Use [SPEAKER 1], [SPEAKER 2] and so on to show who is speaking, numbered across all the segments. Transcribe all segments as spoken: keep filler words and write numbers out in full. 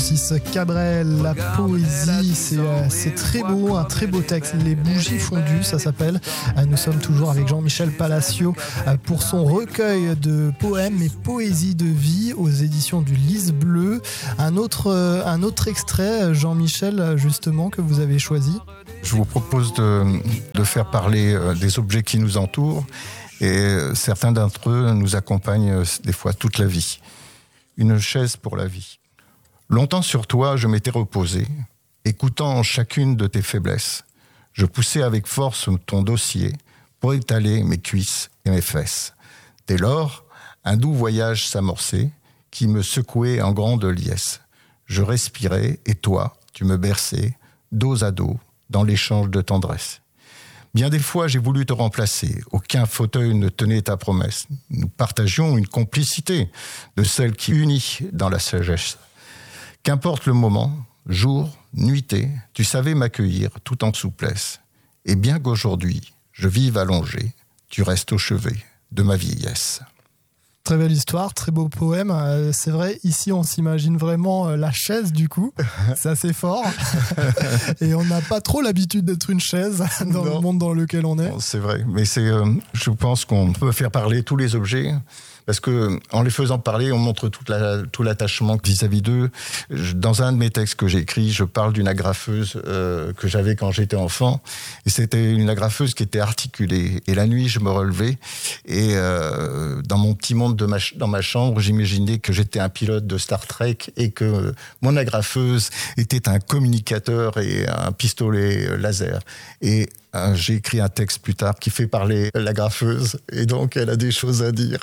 [SPEAKER 1] Francis Cabrel, la poésie, c'est, euh, c'est très beau, un très beau texte. Les bougies fondues, ça s'appelle. Euh, nous sommes toujours avec Jean-Michel Palacio euh, pour son recueil de poèmes et poésie de vie aux éditions du Lys Bleu. Un autre, euh, un autre extrait, Jean-Michel, justement, que vous avez choisi.
[SPEAKER 2] Je vous propose de, de faire parler des objets qui nous entourent et certains d'entre eux nous accompagnent des fois toute la vie. Une chaise pour la vie. Longtemps sur toi, je m'étais reposé, écoutant chacune de tes faiblesses. Je poussais avec force ton dossier pour étaler mes cuisses et mes fesses. Dès lors, un doux voyage s'amorçait qui me secouait en grande liesse. Je respirais et toi, tu me berçais, dos à dos, dans l'échange de tendresse. Bien des fois, j'ai voulu te remplacer. Aucun fauteuil ne tenait ta promesse. Nous partagions une complicité de celle qui unit dans la sagesse. Qu'importe le moment, jour, nuitée, tu savais m'accueillir tout en souplesse. Et bien qu'aujourd'hui, je vive allongé, tu restes au chevet de ma vieillesse.
[SPEAKER 1] Très belle histoire, très beau poème. Euh, c'est vrai, ici on s'imagine vraiment euh, la chaise du coup. C'est assez fort. Et on n'a pas trop l'habitude d'être une chaise dans non. le monde dans lequel on est.
[SPEAKER 2] C'est vrai, mais c'est, euh, je pense qu'on peut faire parler tous les objets. Parce que en les faisant parler, on montre toute la, tout l'attachement vis-à-vis d'eux. Je, dans un de mes textes que j'ai écrit, je parle d'une agrafeuse euh, que j'avais quand j'étais enfant. Et c'était une agrafeuse qui était articulée. Et la nuit, je me relevais. Et euh, dans mon petit monde de ma, dans ma chambre, j'imaginais que j'étais un pilote de Star Trek et que euh, mon agrafeuse était un communicateur et un pistolet laser. Et euh, j'ai écrit un texte plus tard qui fait parler l'agrafeuse. Et donc, elle a des choses à dire.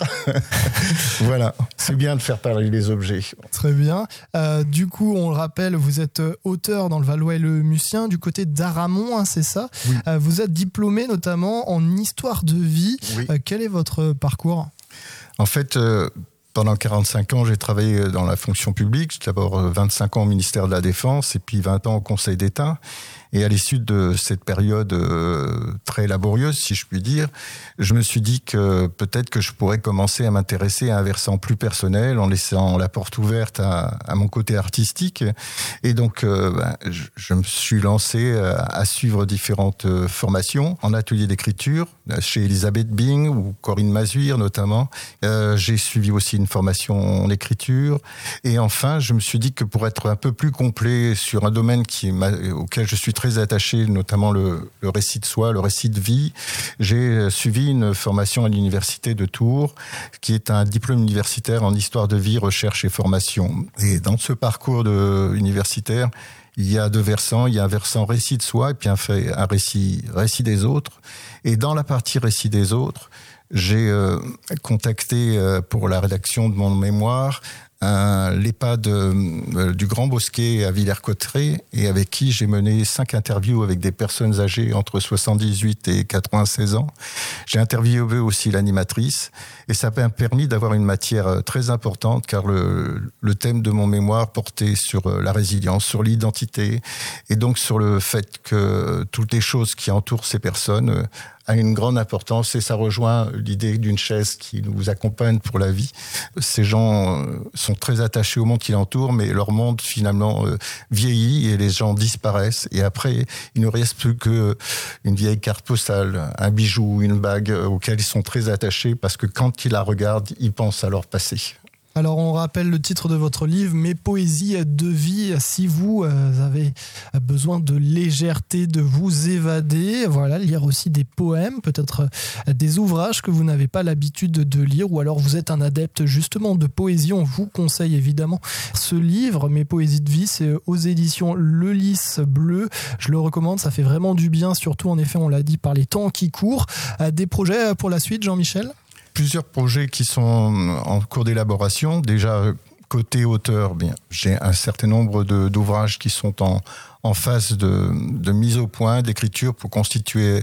[SPEAKER 2] Voilà, c'est bien de faire parler les objets.
[SPEAKER 1] Très bien. Euh, du coup, on le rappelle, vous êtes auteur dans le Valois et le Mucien, du côté d'Aramon, hein, c'est ça ?
[SPEAKER 2] Oui.
[SPEAKER 1] Euh, vous êtes diplômé notamment en histoire de vie.
[SPEAKER 2] Oui.
[SPEAKER 1] Euh, quel est votre parcours ?
[SPEAKER 2] En fait, euh, pendant quarante-cinq ans, j'ai travaillé dans la fonction publique. D'abord vingt-cinq ans au ministère de la Défense et puis vingt ans au Conseil d'État. Et à l'issue de cette période euh, très laborieuse, si je puis dire, je me suis dit que peut-être que je pourrais commencer à m'intéresser à un versant plus personnel en laissant la porte ouverte à, à mon côté artistique. Et donc, euh, ben, je, je me suis lancé à, à suivre différentes euh, formations en atelier d'écriture chez Elisabeth Bing ou Corinne Mazuire notamment. Euh, j'ai suivi aussi une formation en écriture. Et enfin, je me suis dit que pour être un peu plus complet sur un domaine qui m'a, auquel je suis très attaché, notamment le, le récit de soi, le récit de vie. J'ai suivi une formation à l'université de Tours, qui est un diplôme universitaire en histoire de vie, recherche et formation. Et dans ce parcours de, universitaire, il y a deux versants. Il y a un versant récit de soi et puis un, fait, un récit, récit des autres. Et dans la partie récit des autres, j'ai euh, contacté euh, pour la rédaction de mon mémoire un l'EHPAD euh, du Grand Bosquet à Villers-Cotterêts et avec qui j'ai mené cinq interviews avec des personnes âgées entre soixante-dix-huit et quatre-vingt-seize ans. J'ai interviewé aussi l'animatrice et ça m'a permis d'avoir une matière très importante car le, le thème de mon mémoire portait sur la résilience, sur l'identité et donc sur le fait que toutes les choses qui entourent ces personnes a une grande importance et ça rejoint l'idée d'une chaise qui nous accompagne pour la vie. Ces gens sont très attachés au monde qui l'entoure, mais leur monde finalement vieillit et les gens disparaissent. Et après, il ne reste plus qu'une vieille carte postale, un bijou, une bague auquel ils sont très attachés parce que quand ils la regardent, ils pensent à leur passé.
[SPEAKER 1] Alors on rappelle le titre de votre livre, Mes poésies de vie. Si vous euh, avez besoin de légèreté, de vous évader, voilà, lire aussi des poèmes, peut-être euh, des ouvrages que vous n'avez pas l'habitude de lire, ou alors vous êtes un adepte justement de poésie, on vous conseille évidemment ce livre, Mes poésies de vie, c'est aux éditions Le Lys Bleu. Je le recommande, ça fait vraiment du bien, surtout en effet, on l'a dit, par les temps qui courent. Euh, des projets pour la suite, Jean-Michel ?
[SPEAKER 2] Plusieurs projets qui sont en cours d'élaboration. Déjà, côté auteur, bien, j'ai un certain nombre de, d'ouvrages qui sont en, en phase de, de mise au point, d'écriture pour constituer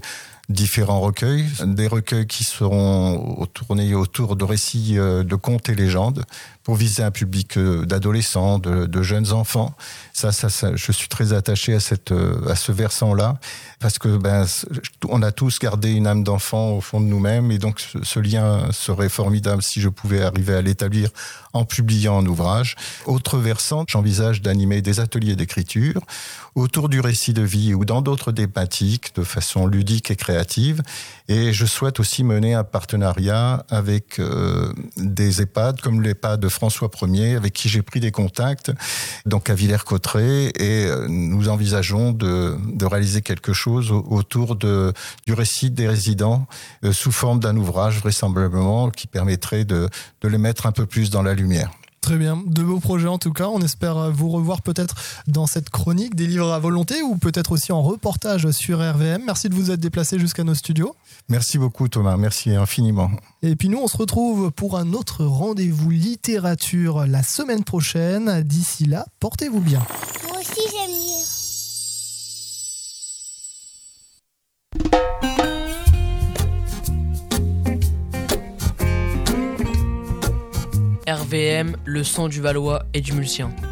[SPEAKER 2] différents recueils, des recueils qui seront tournés autour de récits de contes et légendes pour viser un public d'adolescents, de, de jeunes enfants. Ça, ça, ça, je suis très attaché à cette, à ce versant-là, parce que ben, on a tous gardé une âme d'enfant au fond de nous-mêmes, et donc ce, ce lien serait formidable si je pouvais arriver à l'établir en publiant un ouvrage. Autre versant, j'envisage d'animer des ateliers d'écriture autour du récit de vie ou dans d'autres thématiques de façon ludique et créative. Et je souhaite aussi mener un partenariat avec euh, des EHPAD comme l'EHPAD de François Ier, avec qui j'ai pris des contacts, donc à Villers-Cotterêts, et nous envisageons de, de réaliser quelque chose autour de, du récit des résidents euh, sous forme d'un ouvrage vraisemblablement qui permettrait de, de les mettre un peu plus dans la lumière.
[SPEAKER 1] Très bien, de beaux projets en tout cas. On espère vous revoir peut-être dans cette chronique des livres à volonté ou peut-être aussi en reportage sur R V M. Merci de vous être déplacé jusqu'à nos studios.
[SPEAKER 2] Merci beaucoup Thomas, merci infiniment.
[SPEAKER 1] Et puis nous, on se retrouve pour un autre rendez-vous littérature la semaine prochaine. D'ici là, portez-vous bien.
[SPEAKER 3] Moi aussi j'aime lire.
[SPEAKER 4] R V M, le son du Valois et du Mulcien.